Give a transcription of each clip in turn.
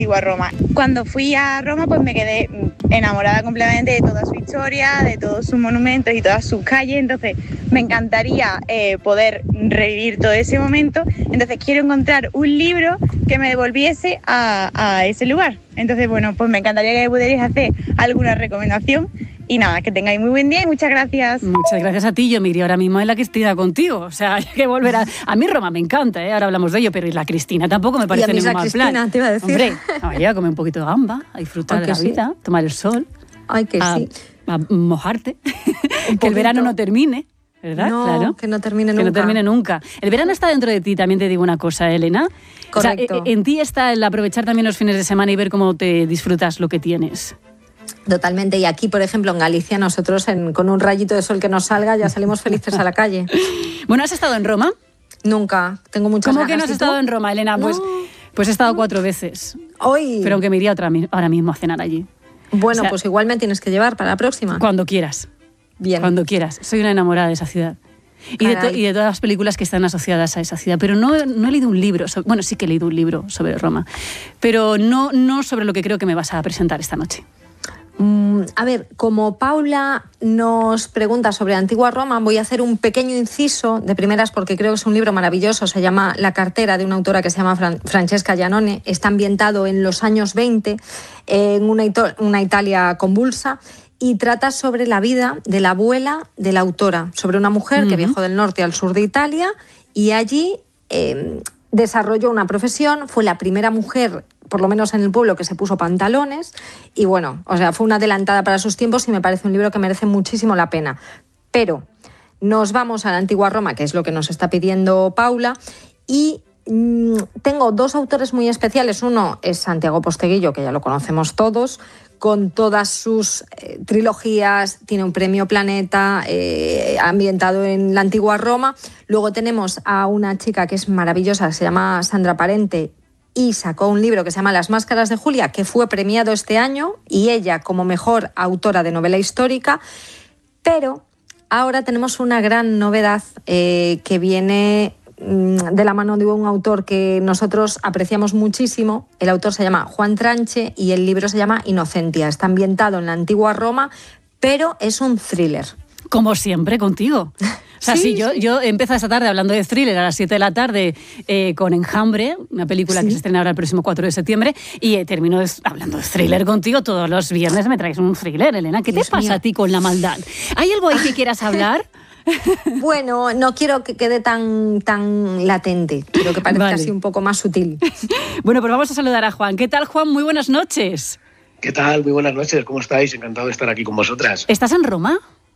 a Roma. Cuando fui a Roma, pues me quedé enamorada completamente de toda su historia, de todos sus monumentos y todas sus calles. Entonces me encantaría poder revivir todo ese momento. Entonces quiero encontrar un libro que me devolviese a ese lugar. Entonces, bueno, pues me encantaría que pudierais hacer alguna recomendación. Y nada, que tengáis muy buen día y muchas gracias. Muchas gracias a ti. Yo me iría ahora mismo en la Cristina contigo. O sea, hay que volver a mí Roma me encanta, ahora hablamos de ello, pero y la Cristina tampoco me parece ningún mal plan. Y a mí la Cristina, te iba a decir. Hombre, vaya a comer un poquito de gamba, a disfrutar de la vida, tomar el sol. Ay, que sí. A mojarte. Que el verano no termine. ¿Verdad? No, claro. Que no termine nunca. Que no termine nunca. El verano está dentro de ti, también te digo una cosa, Elena. Correcto. O sea, en ti está el aprovechar también los fines de semana y ver cómo te disfrutas lo que tienes. Totalmente. Y aquí, por ejemplo, en Galicia, nosotros con un rayito de sol que nos salga ya salimos felices a la calle. Bueno, ¿has estado en Roma? Nunca. Tengo muchas ganas. ¿Cómo que no has estado en Roma, Elena? No. Pues he estado 4 veces. Hoy. Pero aunque me iría ahora mismo a cenar allí. Bueno, pues igual me tienes que llevar para la próxima. Cuando quieras. Bien. Cuando quieras. Soy una enamorada de esa ciudad. Y de todas las películas que están asociadas a esa ciudad. Pero no he leído un libro. Bueno, sí que he leído un libro sobre Roma. Pero no sobre lo que creo que me vas a presentar esta noche. A ver, como Paula nos pregunta sobre Antigua Roma, voy a hacer un pequeño inciso de primeras porque creo que es un libro maravilloso. Se llama La cartera, de una autora que se llama Francesca Giannone. Está ambientado en los años 20, en una Italia convulsa, y trata sobre la vida de la abuela de la autora, sobre una mujer que viajó del norte al sur de Italia y allí desarrolló una profesión. Fue la primera mujer, por lo menos en el pueblo, que se puso pantalones y bueno, o sea, fue una adelantada para sus tiempos y me parece un libro que merece muchísimo la pena. Pero nos vamos a la Antigua Roma, que es lo que nos está pidiendo Paula, y tengo 2 autores muy especiales. Uno es Santiago Posteguillo, que ya lo conocemos todos, con todas sus trilogías, tiene un premio Planeta, ambientado en la Antigua Roma. Luego tenemos a una chica que es maravillosa, que se llama Sandra Parente, y sacó un libro que se llama Las máscaras de Julia, que fue premiado este año, y ella como mejor autora de novela histórica. Pero ahora tenemos una gran novedad que viene de la mano de un autor que nosotros apreciamos muchísimo. El autor se llama Juan Tranche y el libro se llama Inocentia. Está ambientado en la Antigua Roma, pero es un thriller. Como siempre, contigo. O sea, sí, yo empiezo esta tarde hablando de thriller a las 7 de la tarde con Enjambre, una película que se estrena ahora el próximo 4 de septiembre, y termino hablando de thriller contigo. Todos los viernes me traes un thriller, Elena. ¿Qué te pasa a ti con la maldad? ¿Hay algo ahí que quieras hablar? Bueno, no quiero que quede tan latente, quiero que parezca así un poco más sutil. Bueno, pues vamos a saludar a Juan. ¿Qué tal, Juan? Muy buenas noches. ¿Qué tal? Muy buenas noches, ¿cómo estáis? Encantado de estar aquí con vosotras. ¿Estás en Roma?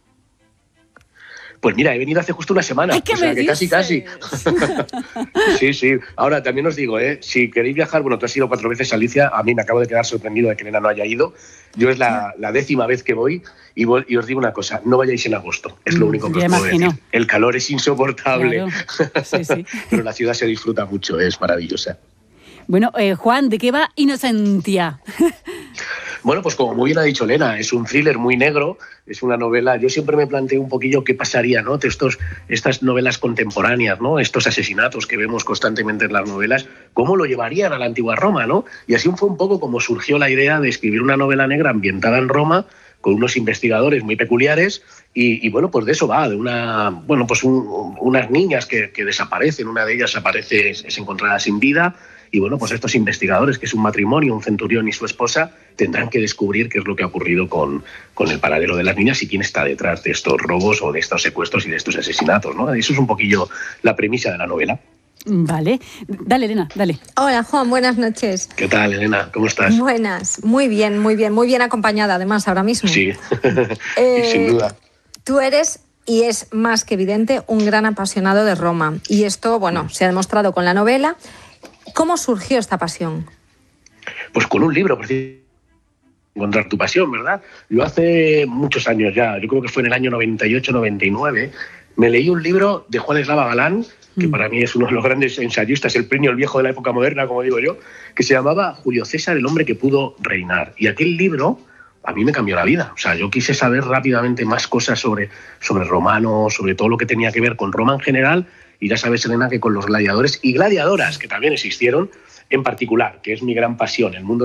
Pues mira, he venido hace justo una semana. ¡Ay, qué me dices! Casi. Sí. Ahora, también os digo, si queréis viajar, bueno, tú has ido 4 veces a Alicia, a mí me acabo de quedar sorprendido de que Elena no haya ido. Yo es la 10ª vez que voy y os digo una cosa, no vayáis en agosto, es lo único que os puedo decir. El calor es insoportable, claro. Sí. Pero la ciudad se disfruta mucho, es maravillosa. Bueno, Juan, ¿de qué va Inocentia? Bueno, pues como muy bien ha dicho Elena, es un thriller muy negro, es una novela. Yo siempre me planteo un poquillo qué pasaría, ¿no? Estas novelas contemporáneas, ¿no? Estos asesinatos que vemos constantemente en las novelas, ¿cómo lo llevarían a la Antigua Roma, ¿no? Y así fue un poco como surgió la idea de escribir una novela negra ambientada en Roma, con unos investigadores muy peculiares, y bueno, pues de eso va, de unas niñas que desaparecen, una de ellas es encontrada sin vida. Y bueno, pues estos investigadores, que es un matrimonio, un centurión y su esposa, tendrán que descubrir qué es lo que ha ocurrido con el paradero de las niñas y quién está detrás de estos robos o de estos secuestros y de estos asesinatos, ¿no? Eso es un poquillo la premisa de la novela. Vale. Dale, Elena, dale. Hola, Juan, buenas noches. ¿Qué tal, Elena? ¿Cómo estás? Buenas, muy bien acompañada además ahora mismo. Sí, sin duda. Tú eres, y es más que evidente, un gran apasionado de Roma. Y esto, bueno, se ha demostrado con la novela. ¿Cómo surgió esta pasión? Pues con un libro, encontrar tu pasión, ¿verdad? Yo hace muchos años ya, yo creo que fue en el año 98-99, me leí un libro de Juan Eslava Galán, que para mí es uno de los grandes ensayistas, el Plinio el Viejo de la época moderna, como digo yo, que se llamaba Julio César, el hombre que pudo reinar. Y aquel libro a mí me cambió la vida. O sea, yo quise saber rápidamente más cosas sobre romanos, sobre todo lo que tenía que ver con Roma en general. Y ya sabes, Elena, que con los gladiadores y gladiadoras, que también existieron, en particular, que es mi gran pasión, el mundo